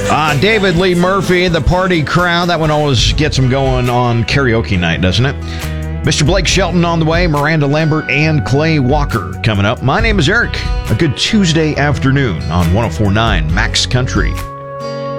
David Lee Murphy, The Party Crowd. That one always gets them going on karaoke night, doesn't it? Mr. Blake Shelton on the way, Miranda Lambert, and Clay Walker coming up. My name is Eric. A good Tuesday afternoon on 104.9 Max Country.